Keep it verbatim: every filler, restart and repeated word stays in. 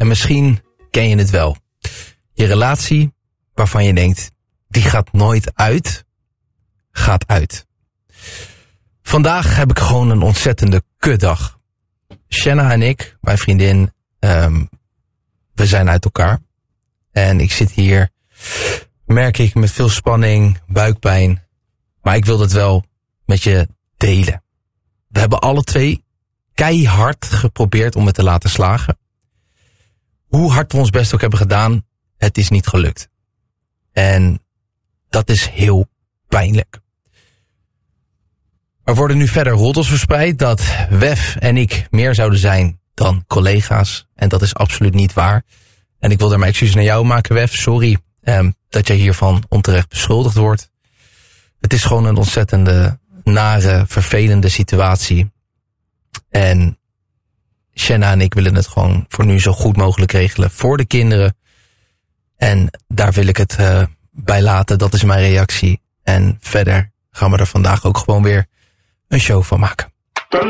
En misschien ken je het wel. Je relatie waarvan je denkt, die gaat nooit uit, gaat uit. Vandaag heb ik gewoon een ontzettende kutdag. Shanna en ik, mijn vriendin, um, we zijn uit elkaar. En ik zit hier, merk ik, met veel spanning, buikpijn. Maar ik wil het wel met je delen. We hebben alle twee keihard geprobeerd om het te laten slagen. Hoe hard we ons best ook hebben gedaan, het is niet gelukt. En dat is heel pijnlijk. Er worden nu verder roddels verspreid dat Wef en ik meer zouden zijn dan collega's. En dat is absoluut niet waar. En ik wil daar mijn excuses naar jou maken, Wef. Sorry eh, dat jij hiervan onterecht beschuldigd wordt. Het is gewoon een ontzettende, nare, vervelende situatie. En Shanna en ik willen het gewoon voor nu zo goed mogelijk regelen voor de kinderen. En daar wil ik het uh, bij laten. Dat is mijn reactie. En verder gaan we er vandaag ook gewoon weer een show van maken.